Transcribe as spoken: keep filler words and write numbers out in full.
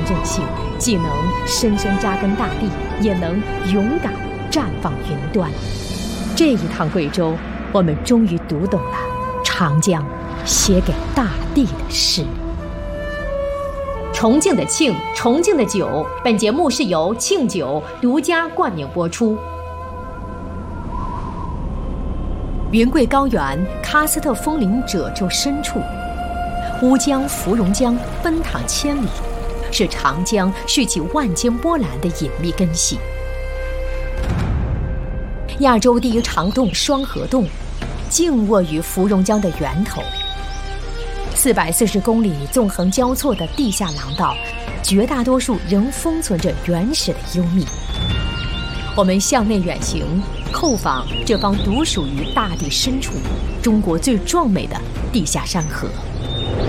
韧性，既能深深扎根大地，也能勇敢绽放云端。这一趟贵州，我们终于读懂了长江写给大地的诗。重庆的庆，重庆的酒，本节目是由庆酒独家冠名播出。云贵高原喀斯特峰林褶皱深处，乌江、芙蓉江奔淌千里，是长江蓄起万千波澜的隐秘根系。亚洲第一长洞双河洞，静卧于芙蓉江的源头。四百四十公里纵横交错的地下廊道，绝大多数仍封存着原始的幽秘。我们向内远行，叩访这方独属于大地深处、中国最壮美的地下山河。